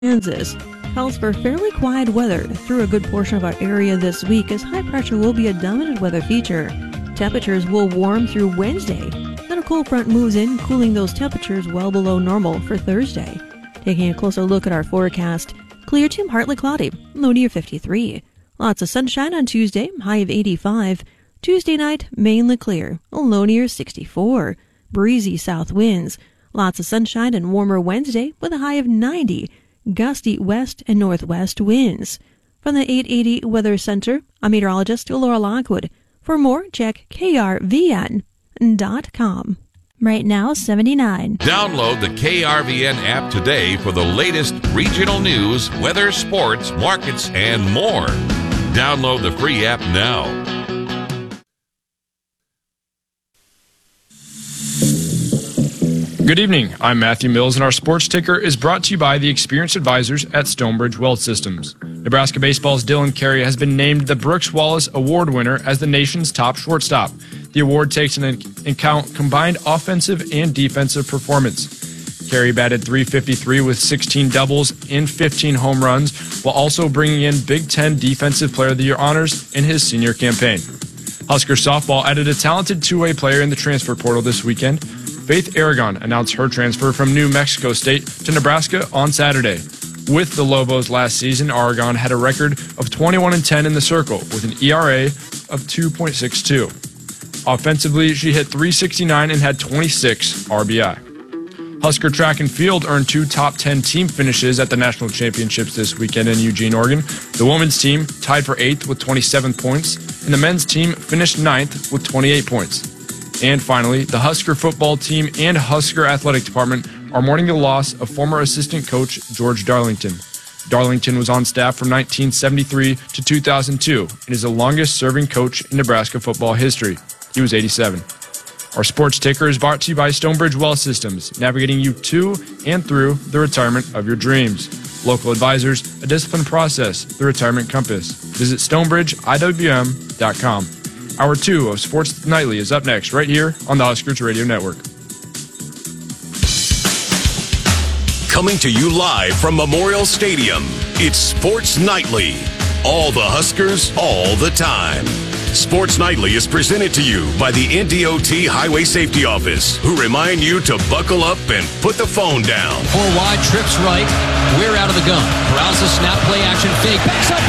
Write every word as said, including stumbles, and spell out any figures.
Kansas calls for fairly quiet weather through a good portion of our area this week as high pressure will be a dominant weather feature. Temperatures will warm through Wednesday. Then a cold front moves in, cooling those temperatures well below normal for Thursday. Taking a closer look at our forecast, clear to partly cloudy, low near fifty-three. Lots of sunshine on Tuesday, high of eighty-five. Tuesday night, mainly clear, a low near sixty-four. Breezy south winds. Lots of sunshine and warmer Wednesday with a high of ninety. Gusty west and northwest winds. From the eight eighty Weather Center, I'm meteorologist Laura Lockwood. For more, check K R V N dot com. Right now, seventy-nine. Download the K R V N app today for the latest regional news, weather, sports, markets, and more. Download the free app now. Good evening. I'm Matthew Mills, and our sports ticker is brought to you by the experienced advisors at Stonebridge Wealth Systems. Nebraska Baseball's Dylan Carey has been named the Brooks Wallace Award winner as the nation's top shortstop. The award takes into account combined offensive and defensive performance. Carey batted three fifty-three with sixteen doubles and fifteen home runs, while also bringing in Big Ten Defensive Player of the Year honors in his senior campaign. Husker softball added a talented two-way player in the transfer portal this weekend. Faith Aragon announced her transfer from New Mexico State to Nebraska on Saturday. With the Lobos last season, Aragon had a record of twenty-one and ten in the circle with an E R A of two point six two. Offensively, she hit three sixty-nine and had twenty-six R B I. Husker track and field earned two top ten team finishes at the national championships this weekend in Eugene, Oregon. The women's team tied for eighth with twenty-seven points, and the men's team finished ninth with twenty-eight points. And finally, the Husker football team and Husker athletic department are mourning the loss of former assistant coach George Darlington. Darlington was on staff from nineteen seventy-three to two thousand two and is the longest serving coach in Nebraska football history. He was eighty-seven. Our sports ticker is brought to you by Stonebridge Wealth Systems, navigating you to and through the retirement of your dreams. Local advisors, a disciplined process, the retirement compass. Visit stonebridge I W M dot com. Hour two of Sports Nightly is up next, right here on the Huskers Radio Network. Coming to you live from Memorial Stadium, it's Sports Nightly. All the Huskers, all the time. Sports Nightly is presented to you by the N D O T Highway Safety Office, who remind you to buckle up and put the phone down. Four wide, trips right, we're out of the gun. Browse the snap, play action, fake, backs up,